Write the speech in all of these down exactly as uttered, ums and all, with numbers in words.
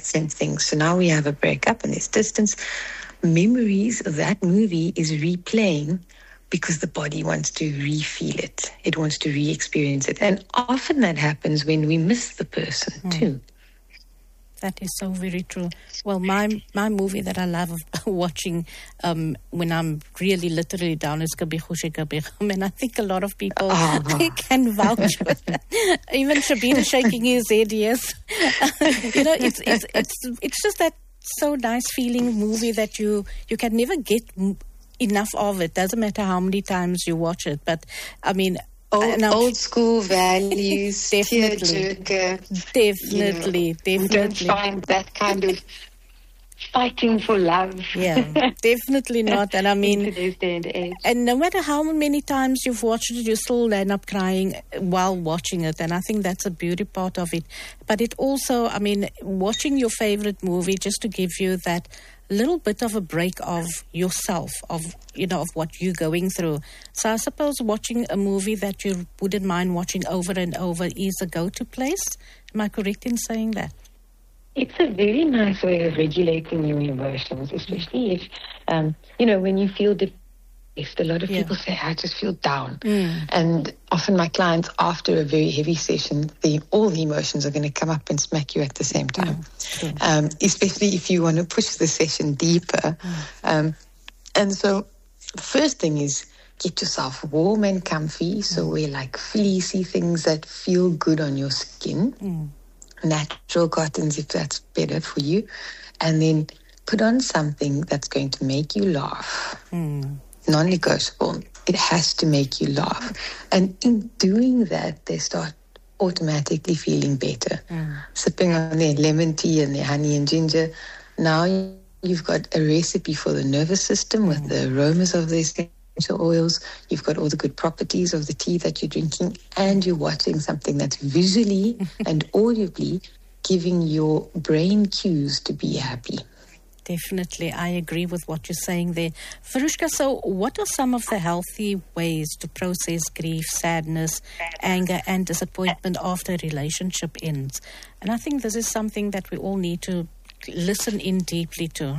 that same thing. So now we have a breakup and there's distance. Memories of that movie is replaying because the body wants to re-feel it. It wants to re-experience it. And often that happens when we miss the person mm. too. That is so very true. Well, my my movie that I love watching um, when I'm really literally down is Kabigushe Kabigam, and I think a lot of people oh. can vouch for that. Even Shabir is shaking his head, yes. You know, it's, it's, it's, it's just that so nice feeling movie that you, you can never get enough of it. Doesn't matter how many times you watch it, but I mean, Old, old school values, definitely, definitely, you know, definitely. We don't find that kind of fighting for love. Yeah, definitely not. And I mean, in today's day and age. And no matter how many times you've watched it, you still end up crying while watching it. And I think that's a beauty part of it. But it also, I mean, watching your favorite movie just to give you that little bit of a break of yourself, of, you know, of what you're going through. So I suppose watching a movie that you wouldn't mind watching over and over is a go-to place. Am I correct in saying that? It's a very nice way of regulating your emotions, especially if, um, you know, when you feel depressed. A lot of yeah. people say, I just feel down. Mm. And often my clients, after a very heavy session, the, all the emotions are going to come up and smack you at the same time. Mm. Um, especially if you want to push the session deeper. Mm. Um, and so the first thing is get yourself warm and comfy. So mm. wear like fleecy things that feel good on your skin. Mm. Natural cottons, if that's better for you. And then put on something that's going to make you laugh. Mm. Non-negotiable. It has to make you laugh. And in doing that, they start automatically feeling better. Mm. Sipping on their lemon tea and their honey and ginger. Now you've got a recipe for the nervous system with mm. the aromas of the essential oils. You've got all the good properties of the tea that you're drinking, and you're watching something that's visually and audibly giving your brain cues to be happy. Definitely, I agree with what you're saying there. Farooshka, so what are some of the healthy ways to process grief, sadness, anger, and disappointment after a relationship ends? And I think this is something that we all need to listen in deeply to.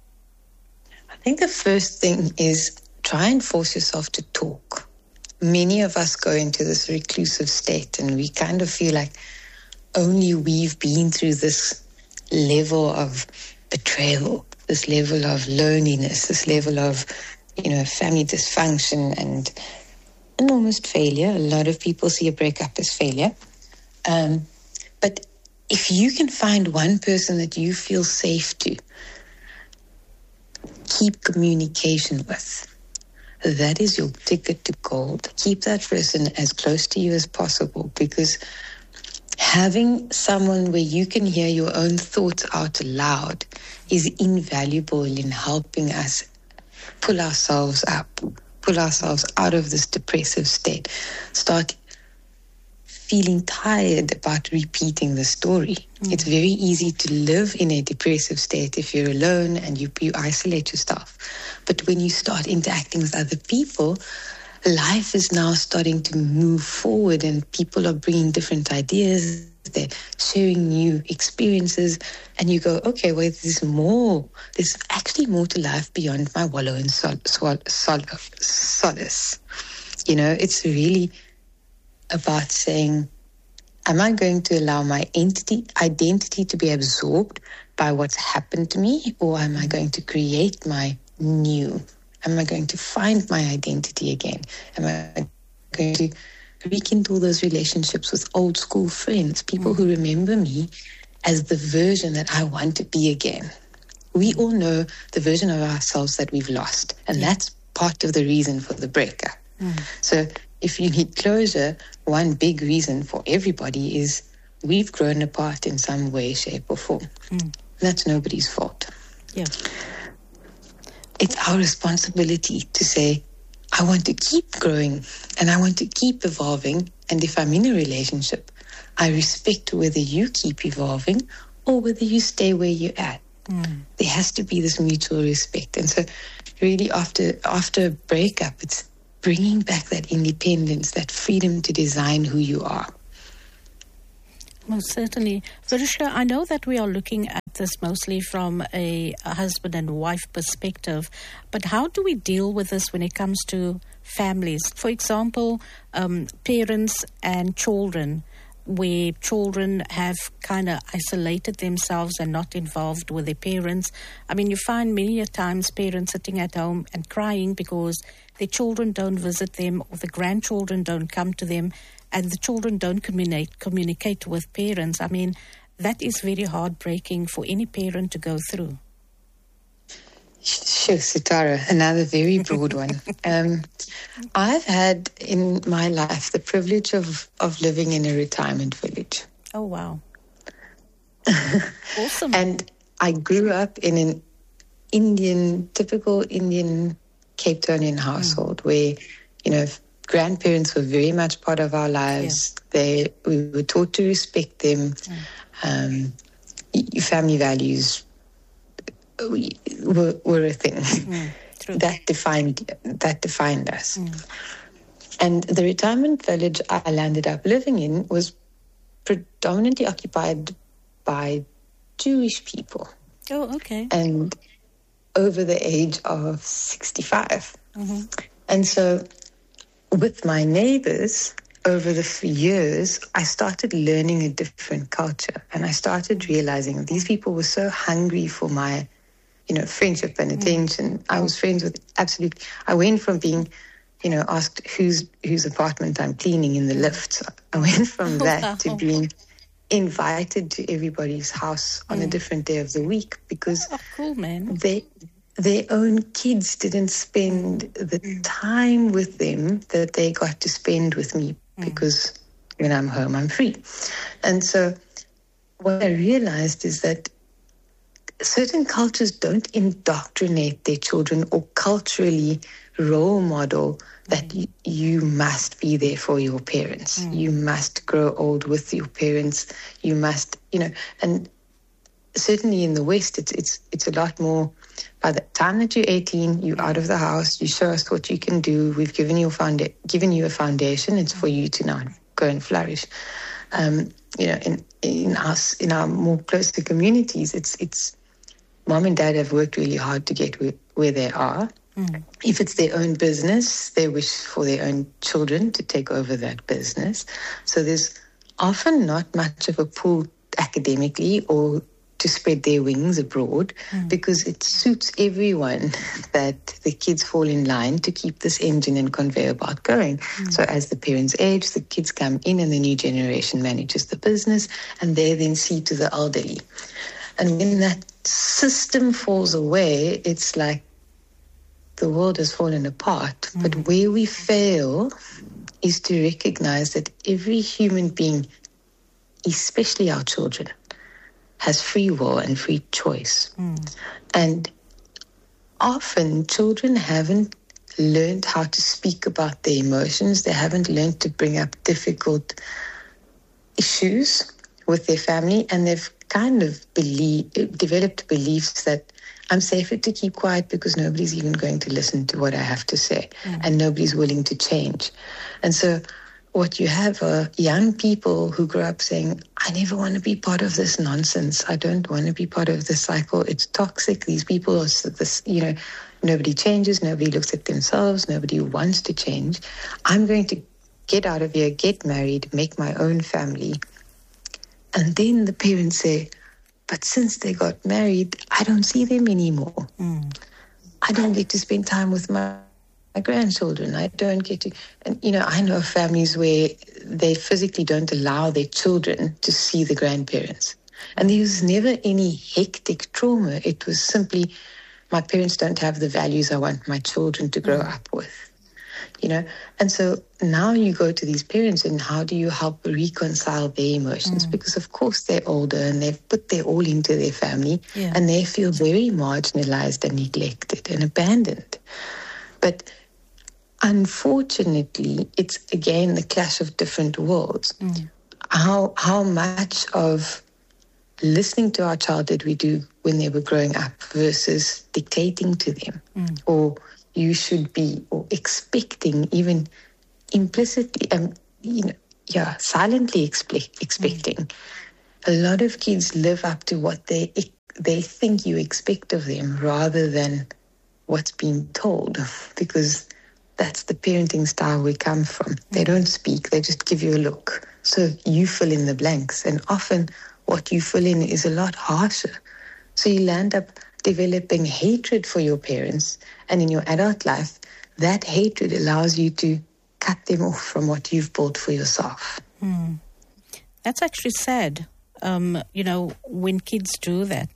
I think the first thing is try and force yourself to talk. Many of us go into this reclusive state, and we kind of feel like only we've been through this level of betrayal, this level of loneliness, this level of, you know, family dysfunction and, and almost failure. A lot of people see a breakup as failure. Um, but if you can find one person that you feel safe to keep communication with, that is your ticket to gold. Keep that person as close to you as possible, because having someone where you can hear your own thoughts out loud is invaluable in helping us pull ourselves up, pull ourselves out of this depressive state, start feeling tired about repeating the story. Mm. It's very easy to live in a depressive state if you're alone and you, you isolate yourself. But when you start interacting with other people, life is now starting to move forward, and people are bringing different ideas. They're sharing new experiences, and you go, okay, well, there's more. There's actually more to life beyond my wallow in sol- sol- sol- solace. You know, it's really about saying, am I going to allow my entity, identity to be absorbed by what's happened to me, or am I going to create my new? Am I going to find my identity again? Am I going to rekindle those relationships with old school friends, people mm. who remember me as the version that I want to be again? We all know the version of ourselves that we've lost, and yeah. that's part of the reason for the breakup. Mm. So if you need closure, one big reason for everybody is we've grown apart in some way, shape, or form. Mm. That's nobody's fault. Yeah. It's our responsibility to say, I want to keep growing and I want to keep evolving. And if I'm in a relationship, I respect whether you keep evolving or whether you stay where you're at. Mm. There has to be this mutual respect. And so really after, after a breakup, it's bringing back that independence, that freedom to design who you are. Most certainly. Varisha, I know that we are looking at this mostly from a, a husband and wife perspective, but how do we deal with this when it comes to families? For example, um, parents and children, where children have kind of isolated themselves and not involved with their parents. I mean, you find many a times parents sitting at home and crying because their children don't visit them or the grandchildren don't come to them and the children don't communicate, communicate with parents. I mean, that is very heartbreaking for any parent to go through. Sure, Sitara, another very broad one. Um, I've had in my life the privilege of, of living in a retirement village. Oh, wow. Awesome. And I grew up in an Indian, typical Indian Cape Townian household mm. where, you know, grandparents were very much part of our lives. Yeah. They we were taught to respect them. Mm. Um, family values Were, were a thing mm, that defined that defined us. Mm. And the retirement village I landed up living in was predominantly occupied by Jewish people. Oh, okay. And over the age of sixty-five. Mm-hmm. And so with my neighbors, over the years, I started learning a different culture. And I started realizing these people were so hungry for my you know, friendship and attention. Mm. I was friends with absolute. I went from being, you know, asked whose whose apartment I'm cleaning in the lift. I went from that wow. to being invited to everybody's house on mm. a different day of the week because oh, cool, man. they their own kids didn't spend the mm. time with them that they got to spend with me mm. because when I'm home, I'm free. And so what I realized is that certain cultures don't indoctrinate their children or culturally role model that mm. y- you must be there for your parents. Mm. You must grow old with your parents. You must, you know, and certainly in the West, it's it's it's a lot more. By the time that you're eighteen, you're out of the house. You show us what you can do. We've given you a founda- given you a foundation. It's for you to now go and flourish. Um, you know, in in us in our more closer communities, it's it's. Mom and dad have worked really hard to get where, where they are. Mm. If it's their own business, they wish for their own children to take over that business. So there's often not much of a pull academically or to spread their wings abroad mm. because it suits everyone that the kids fall in line to keep this engine and conveyor belt going. Mm. So as the parents age, the kids come in and the new generation manages the business and they then see to the elderly. And when that system falls away, it's like the world has fallen apart. Mm. But where we fail is to recognize that every human being, especially our children, has free will and free choice. Mm. And often children haven't learned how to speak about their emotions. They haven't learned to bring up difficult issues with their family, and they've kind of believe, developed beliefs that I'm safer to keep quiet because nobody's even going to listen to what I have to say mm. and nobody's willing to change. And so what you have are young people who grow up saying, I never want to be part of this nonsense. I don't want to be part of this cycle. It's toxic. These people are this, you know, nobody changes. Nobody looks at themselves. Nobody wants to change. I'm going to get out of here, get married, make my own family. And then the parents say, but since they got married, I don't see them anymore. Mm. I don't get to spend time with my, my grandchildren. I don't get to... And, you know, I know families where they physically don't allow their children to see the grandparents. And there was never any hectic trauma. It was simply, my parents don't have the values I want my children to grow mm. up with. You know, and so now you go to these parents and how do you help reconcile their emotions? Mm. Because of course they're older and they've put their all into their family yeah. and they feel very marginalized and neglected and abandoned. But unfortunately, it's again the clash of different worlds. Mm. How how much of listening to our child did we do when they were growing up versus dictating to them mm. or you should be, or expecting, even implicitly, um, you know, yeah, silently expect, expecting mm. a lot of kids live up to what they they think you expect of them rather than what's being told, because that's the parenting style we come from. They don't speak, they just give you a look. So you fill in the blanks, and often what you fill in is a lot harsher. So you land up developing hatred for your parents, and in your adult life, that hatred allows you to cut them off from what you've built for yourself. Hmm. That's actually sad. Um, you know, when kids do that,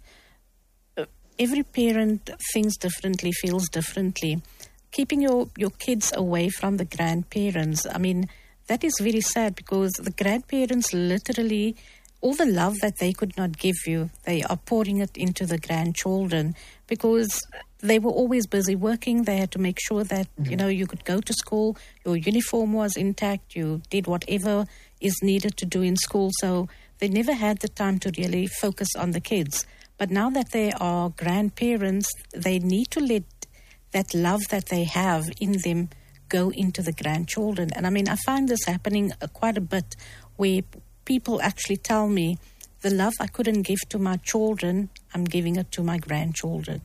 every parent thinks differently, feels differently. Keeping your, your kids away from the grandparents, I mean, that is very sad, because the grandparents literally, all the love that they could not give you, they are pouring it into the grandchildren, because they were always busy working. They had to make sure that, mm-hmm. you know, you could go to school, your uniform was intact, you did whatever is needed to do in school. So they never had the time to really focus on the kids. But now that they are grandparents, they need to let that love that they have in them go into the grandchildren. And I mean, I find this happening quite a bit, where people actually tell me, the love I couldn't give to my children, I'm giving it to my grandchildren.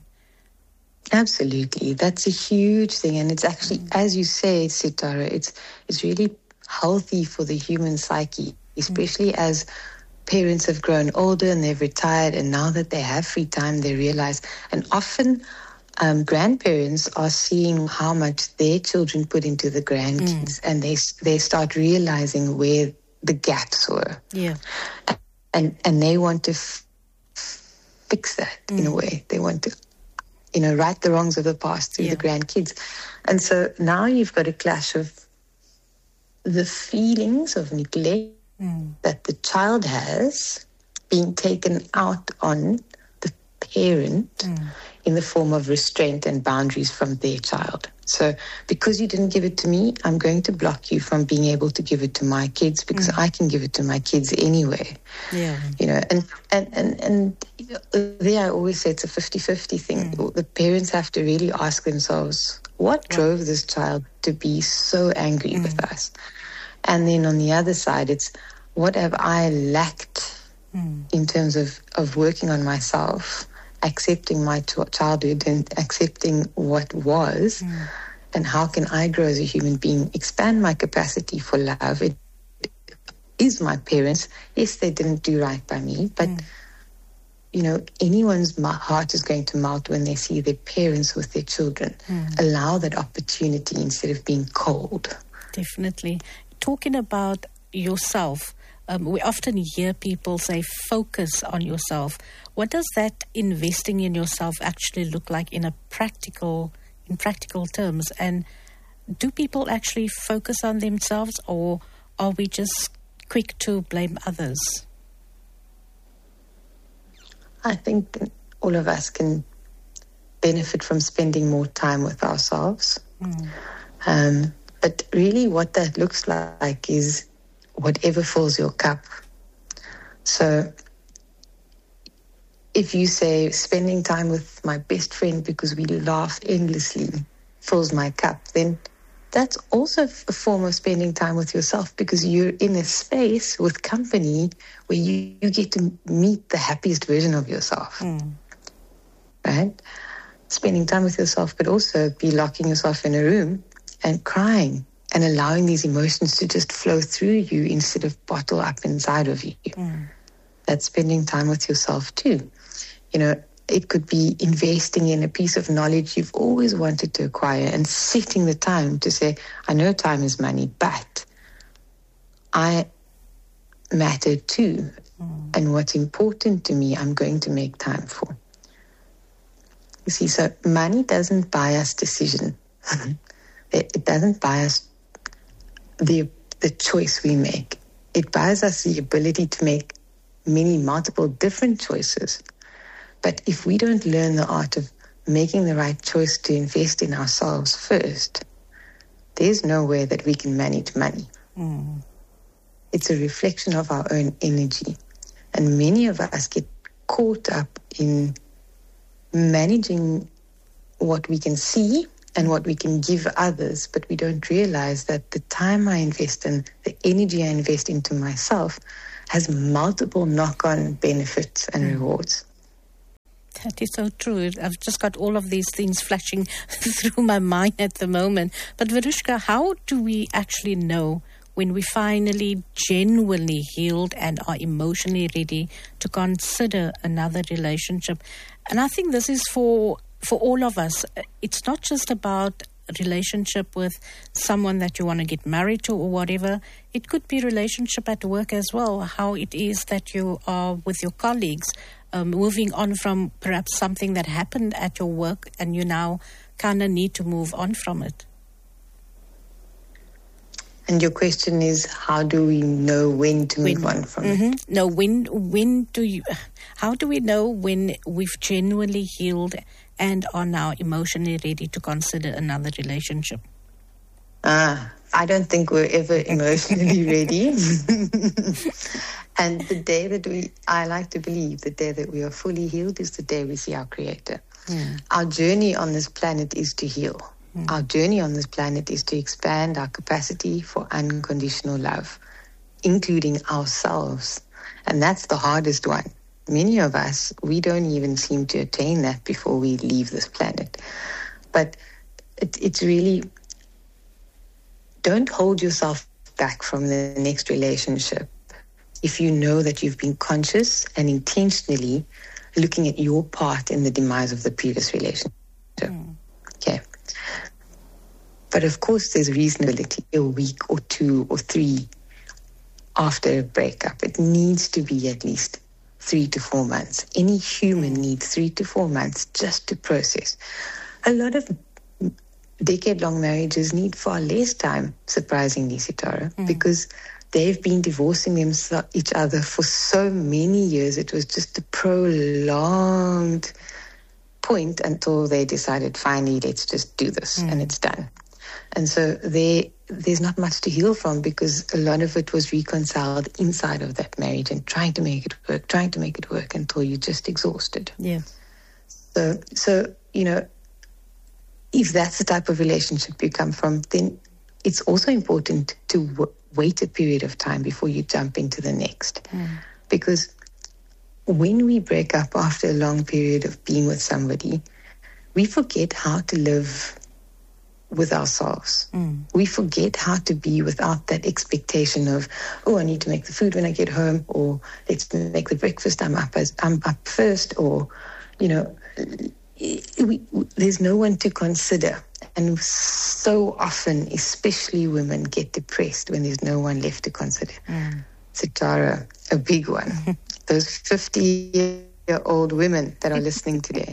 Absolutely. That's a huge thing. And it's actually, mm. as you say, Sitara, it's it's really healthy for the human psyche, especially mm. as parents have grown older and they've retired, and now that they have free time, they realize, and often um, grandparents are seeing how much their children put into the grandkids, mm. and they they start realizing where the gaps were. Yeah. And, and they want to f- fix that mm. in a way. They want to, you know, right the wrongs of the past through yeah. the grandkids. And so now you've got a clash of the feelings of neglect mm. that the child has being taken out on the parent mm. in the form of restraint and boundaries from their child. So because you didn't give it to me, I'm going to block you from being able to give it to my kids, because mm. I can give it to my kids anyway. Yeah. You know, and, and, and, and there I always say it's a fifty-fifty thing. Mm. The parents have to really ask themselves, what yeah. drove this child to be so angry mm. with us? And then on the other side, it's what have I lacked mm. in terms of, of working on myself, accepting my ch- childhood and accepting what was, mm. and how can I grow as a human being, expand my capacity for love. It is my parents. Yes, they didn't do right by me, but, mm. you know, anyone's heart is going to melt when they see their parents with their children. Mm. Allow that opportunity instead of being cold. Definitely. Talking about yourself, Um, we often hear people say, focus on yourself. What does that investing in yourself actually look like in a practical, in practical terms? And do people actually focus on themselves, or are we just quick to blame others? I think all of us can benefit from spending more time with ourselves. Mm. Um, but really what that looks like is whatever fills your cup. So if you say spending time with my best friend because we laugh endlessly fills my cup, then that's also a form of spending time with yourself, because you're in a space with company where you, you get to meet the happiest version of yourself. Mm. Right? Spending time with yourself could also be locking yourself in a room and crying and allowing these emotions to just flow through you instead of bottle up inside of you. Mm. That's spending time with yourself too. You know, it could be investing in a piece of knowledge you've always wanted to acquire and setting the time to say, I know time is money, but I matter too. Mm. And what's important to me, I'm going to make time for. You see, so money doesn't buy us decision. it, it doesn't buy us the the choice we make. It buys us the ability to make many, multiple different choices. But if we don't learn the art of making the right choice to invest in ourselves first, there's no way that we can manage money. Mm. It's a reflection of our own energy. And many of us get caught up in managing what we can see and what we can give others, but we don't realize that the time I invest in, the energy I invest into myself, has multiple knock-on benefits and rewards. That is so true. I've just got all of these things flashing through my mind at the moment. But Verushka, how do we actually know when we finally genuinely healed and are emotionally ready to consider another relationship? And I think this is for for all of us. It's not just about a relationship with someone that you want to get married to or whatever. It could be a relationship at work as well, how it is that you are with your colleagues, um, moving on from perhaps something that happened at your work and you now kind of need to move on from it. And your question is, how do we know when to when, move on from mm-hmm. it? No, when when do you? How do we know when we've genuinely healed and are now emotionally ready to consider another relationship? Ah, I don't think we're ever emotionally ready. And the day that we, I like to believe, the day that we are fully healed is the day we see our Creator. Mm. Our journey on this planet is to heal. Mm. Our journey on this planet is to expand our capacity for unconditional love, including ourselves. And that's the hardest one. Many of us, we don't even seem to attain that before we leave this planet. But it, it's really, don't hold yourself back from the next relationship if you know that you've been conscious and intentionally looking at your part in the demise of the previous relationship. Mm. Okay. But of course, there's reasonability a week or two or three after a breakup. It needs to be at least three to four months. Any human needs three to four months just to process. A lot of decade-long marriages need far less time, surprisingly, Sitara, mm. because they've been divorcing themselves, each other for so many years. It was just a prolonged point until they decided, finally, let's just do this, mm. and it's done. And so they, there's not much to heal from because a lot of it was reconciled inside of that marriage and trying to make it work, trying to make it work until you're just exhausted. Yeah. So, so you know, if that's the type of relationship you come from, then it's also important to w- wait a period of time before you jump into the next. Mm. Because when we break up after a long period of being with somebody, we forget how to live with ourselves. Mm. We forget how to be without that expectation of, oh, I need to make the food when I get home, or let's make the breakfast, I'm up as I'm up first, or, you know, we, there's no one to consider. And so often, especially women, get depressed when there's no one left to consider. Mm. Sitara, a big one. Those fifty-year-old women that are listening today.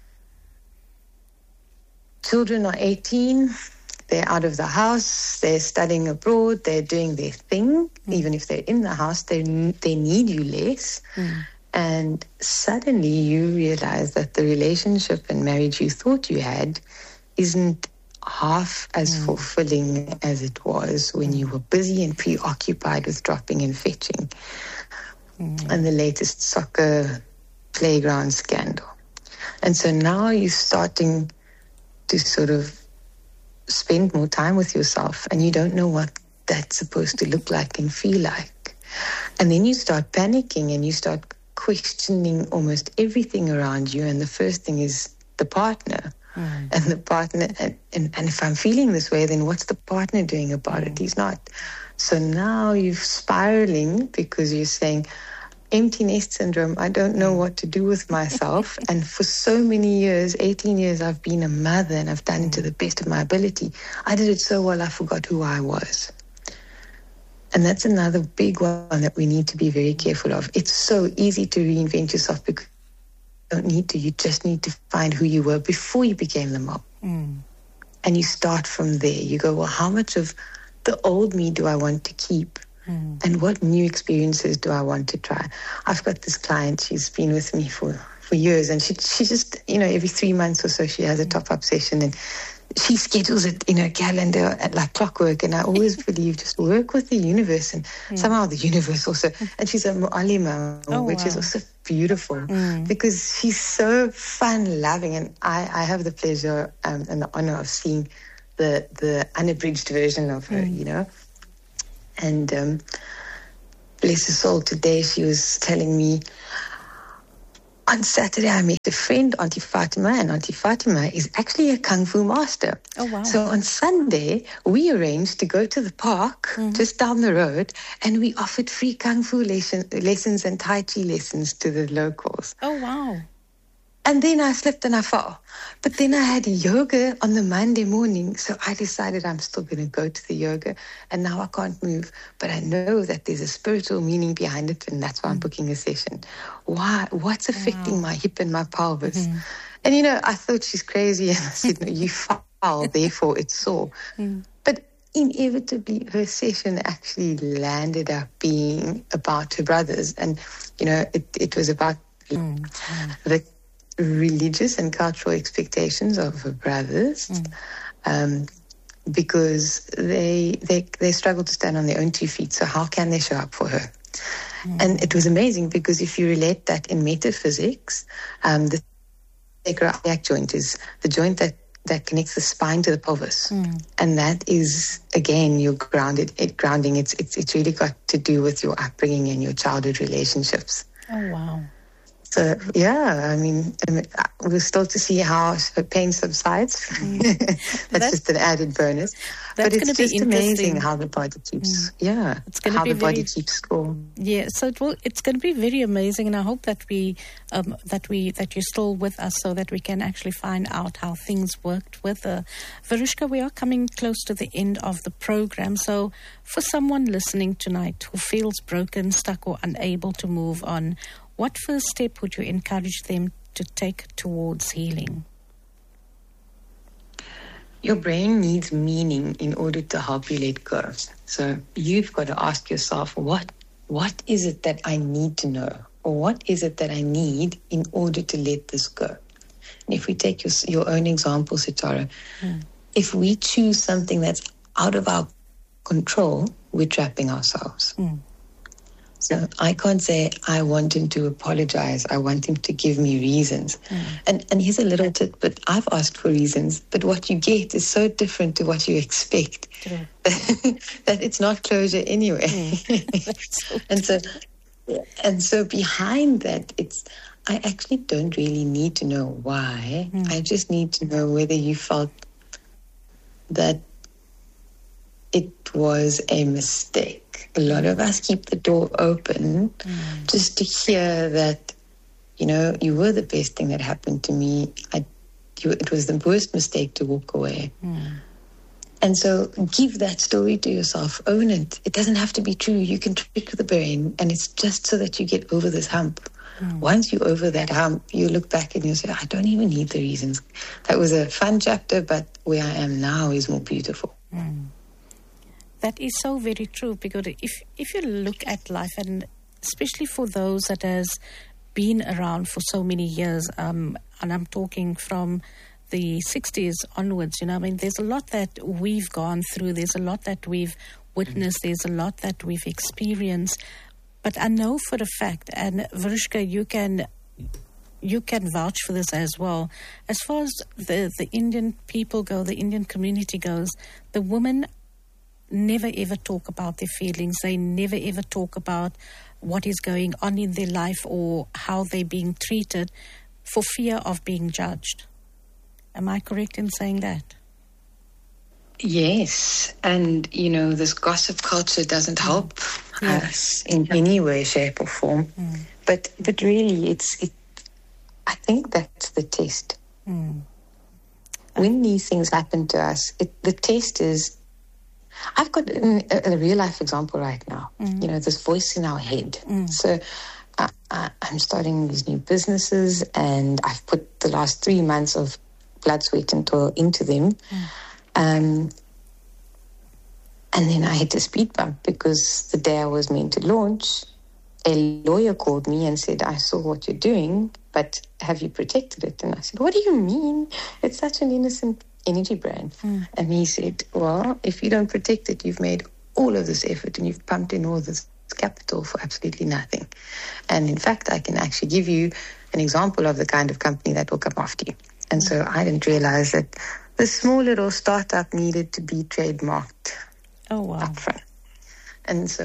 Children are eighteen, they're out of the house, they're studying abroad, they're doing their thing. Mm. Even if they're in the house, they they need you less. Mm. And suddenly you realize that the relationship and marriage you thought you had isn't half as mm. fulfilling as it was when you were busy and preoccupied with dropping and fetching. Mm. And the latest soccer playground scandal. And so now you're starting to sort of spend more time with yourself and you don't know what that's supposed to look like and feel like. And then you start panicking and you start questioning almost everything around you. And the first thing is the partner. Mm. And the partner, and, and, and if I'm feeling this way, then what's the partner doing about mm. it? He's not. So now you're spiraling because you're saying, empty nest syndrome, I don't know what to do with myself. And for so many years, eighteen years, I've been a mother and I've done it to the best of my ability. I did it so well, I forgot who I was. And that's another big one that we need to be very careful of. It's so easy to reinvent yourself because you don't need to. You just need to find who you were before you became the mom. Mm. And you start from there. You go, well, how much of the old me do I want to keep? Mm. And what new experiences do I want to try? I've got this client, she's been with me for, for years, and she she just, you know, every three months or so she has a top-up session, and she schedules it in her calendar at like clockwork, and I always believe just work with the universe, and mm. somehow the universe also, and she's a mu'alima, oh, which wow. is also beautiful, mm. because she's so fun-loving, and I, I have the pleasure um, and the honor of seeing the, the unabridged version of her, mm. you know. And um, bless her soul, today she was telling me, on Saturday, I met a friend, Auntie Fatima, and Auntie Fatima is actually a Kung Fu master. Oh, wow. So on Sunday, we arranged to go to the park mm-hmm. just down the road, and we offered free Kung Fu lesson, lessons and Tai Chi lessons to the locals. Oh, wow. And then I slipped and I fell. But then I had yoga on the Monday morning, so I decided I'm still going to go to the yoga, and now I can't move. But I know that there's a spiritual meaning behind it, and that's why I'm booking a session. Why? What's affecting wow. my hip and my pelvis? Mm-hmm. And, you know, I thought she's crazy, and I said, no, you fell, therefore it's sore. Mm. But inevitably, her session actually landed up being about her brothers. And, you know, it, it was about mm. the religious and cultural expectations of her brothers, mm. um, because they they they struggle to stand on their own two feet. So how can they show up for her? Mm. And it was amazing because if you relate that in metaphysics, um, the sacroiliac joint is the joint that, that connects the spine to the pelvis, mm. and that is again your grounded it grounding. It's it's it's really got to do with your upbringing and your childhood relationships. Oh wow. So, yeah, I mean, we're still to see how pain subsides. Mm. that's, that's just an added bonus. But it's just amazing how the body keeps, mm. yeah, it's how be the very, body keeps score. Yeah, so it will, it's going to be very amazing, and I hope that we, um, that we, that you're still with us so that we can actually find out how things worked with her. Varushka, we are coming close to the end of the program, so for someone listening tonight who feels broken, stuck, or unable to move on, what first step would you encourage them to take towards healing? Your brain needs meaning in order to help you let go. So you've got to ask yourself, what what is it that I need to know? Or what is it that I need in order to let this go? And if we take your, your own example, Sitara, mm. if we choose something that's out of our control, we're trapping ourselves. Mm. So I can't say, I want him to apologize. I want him to give me reasons. Mm. And and here's a little tidbit. I've asked for reasons, but what you get is so different to what you expect yeah. that it's not closure anyway. Mm. so and so and so behind that, it's I actually don't really need to know why. Mm. I just need to know whether you felt that it was a mistake. A lot of us keep the door open mm. just to hear that, you know, you were the best thing that happened to me. I, you, it was the worst mistake to walk away. Mm. And so give that story to yourself. Own it. It doesn't have to be true. You can trick the brain, and it's just so that you get over this hump. Mm. Once you're over that hump, you look back and you say, I don't even need the reasons. That was a fun chapter, but where I am now is more beautiful. Mm. That is so very true, because if if you look at life, and especially for those that has been around for so many years, um, and I'm talking from the sixties onwards, you know, I mean, there's a lot that we've gone through, there's a lot that we've witnessed, there's a lot that we've experienced. But I know for a fact, and Varushka, you can you can vouch for this as well, as far as the, the Indian people go, the Indian community goes, the women never ever talk about their feelings. They never ever talk about what is going on in their life or how they're being treated for fear of being judged. Am I correct in saying that? Yes. And, you know, this gossip culture doesn't help yeah. us in any way, shape or form. Mm. But but really, it's it. I think that's the test. Mm. When these things happen to us, it, the test is, I've got a, a real-life example right now. Mm. You know, this voice in our head. Mm. So uh, I, I'm starting these new businesses, and I've put the last three months of blood, sweat, and toil into them. Mm. Um, and then I hit a speed bump because the day I was meant to launch, a lawyer called me and said, I saw what you're doing, but have you protected it? And I said, what do you mean? It's such an innocent energy brand. Mm. And he said, well, if you don't protect it, you've made all of this effort and you've pumped in all this capital for absolutely nothing. And in fact, I can actually give you an example of the kind of company that will come after you. And mm. so I didn't realize that the small little startup needed to be trademarked oh, wow. up front. And so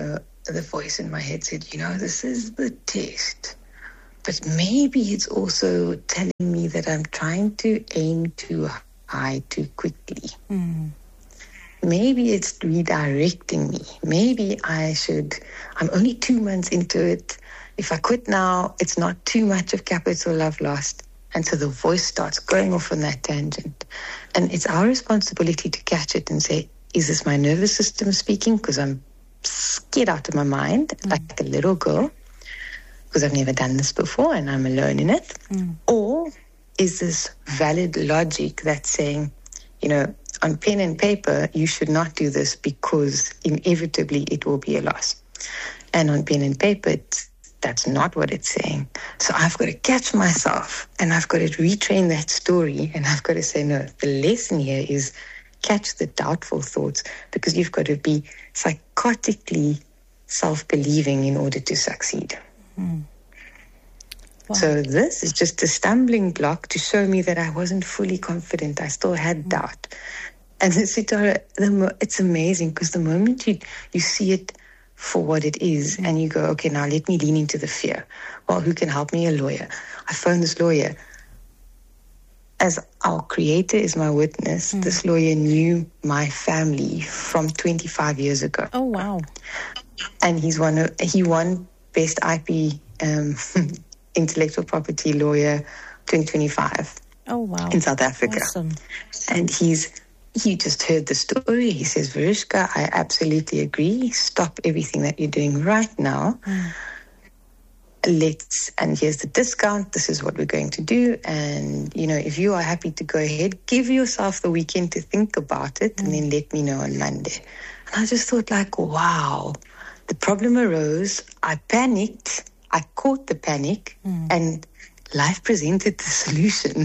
the voice in my head said, you know, this is the test. But maybe it's also telling me that I'm trying to aim too high too quickly. Mm. Maybe it's redirecting me. Maybe I should, I'm only two months into it. If I quit now, it's not too much of capital I've lost. And so the voice starts going off on that tangent. And it's our responsibility to catch it and say, is this my nervous system speaking? Because I'm scared out of my mind, mm. like a little girl, because I've never done this before and I'm alone in it. Mm. Or is this valid logic that's saying, you know, on pen and paper, you should not do this because inevitably it will be a loss. And on pen and paper, it's, that's not what it's saying. So I've got to catch myself and I've got to retrain that story. And I've got to say, no, the lesson here is catch the doubtful thoughts, because you've got to be psychotically self-believing in order to succeed. Mm. Wow. So this is just a stumbling block to show me that I wasn't fully confident. I still had mm. doubt. And Sitara, it's amazing because the moment you, you see it for what it is mm. and you go, okay, now let me lean into the fear. Well, who can help me? A lawyer. I phoned this lawyer. As our creator is my witness, mm. this lawyer knew my family from twenty-five years ago. Oh, wow. And he's one of, he won Best I P um, Intellectual Property Lawyer twenty twenty-five. Oh, wow. In South Africa. Awesome. And he's, he just heard the story. He says, Verushka, I absolutely agree. Stop everything that you're doing right now. Mm. Let's, and here's the discount. This is what we're going to do. And, you know, if you are happy to go ahead, give yourself the weekend to think about it mm. and then let me know on Monday. And I just thought like, wow, the problem arose. I panicked. I caught the panic mm. and life presented the solution.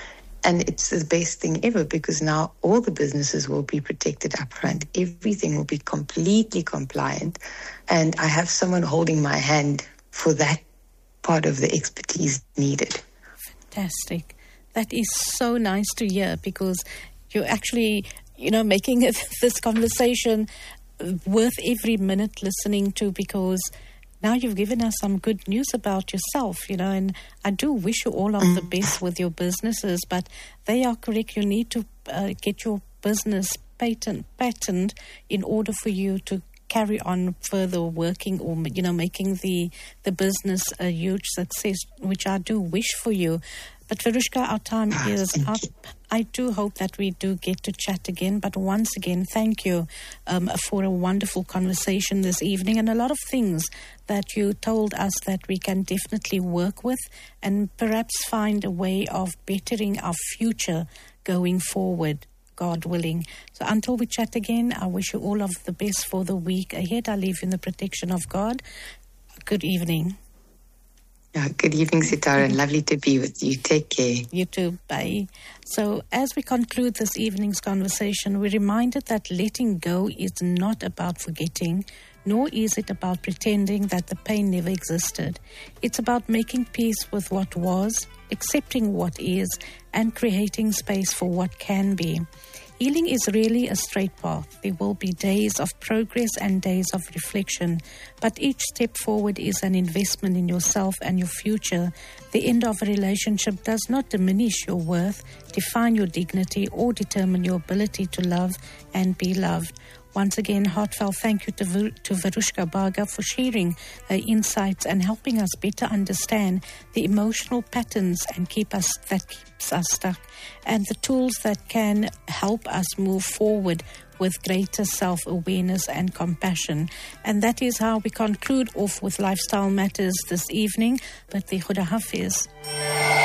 And it's the best thing ever because now all the businesses will be protected up front. Everything will be completely compliant. And I have someone holding my hand for that part of the expertise needed. Fantastic. That is so nice to hear because you're actually, you know, making it, this conversation worth every minute listening to, because now you've given us some good news about yourself, you know, and I do wish you all of mm. the best with your businesses, but they are correct. You need to uh, get your business patent, patent in order for you to carry on further working or, you know, making the, the business a huge success, which I do wish for you. But Verushka, our time ah, is up. You. I do hope that we do get to chat again. But once again, thank you um, for a wonderful conversation this evening and a lot of things that you told us that we can definitely work with and perhaps find a way of bettering our future going forward, God willing. So until we chat again, I wish you all of the best for the week ahead. I leave you in the protection of God. Good evening. Yeah, good evening, Sitara. Lovely to be with you. Take care. You too. Bye. So as we conclude this evening's conversation, we're reminded that letting go is not about forgetting, nor is it about pretending that the pain never existed. It's about making peace with what was, accepting what is, and creating space for what can be. Healing is really a straight path. There will be days of progress and days of reflection, but each step forward is an investment in yourself and your future. The end of a relationship does not diminish your worth, define your dignity, or determine your ability to love and be loved. Once again, heartfelt thank you to, Ver- to Verushka Baga for sharing her insights and helping us better understand the emotional patterns and keep us that keeps us stuck, and the tools that can help us move forward with greater self-awareness and compassion. And that is how we conclude off with Lifestyle Matters this evening. But the Khuda Hafiz.